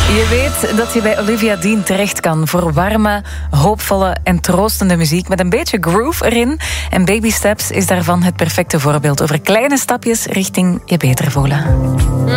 Je weet dat je bij Olivia Dean terecht kan voor warme, hoopvolle en troostende muziek met een beetje groove erin. En Baby Steps is daarvan het perfecte voorbeeld over kleine stapjes richting je beter voelen.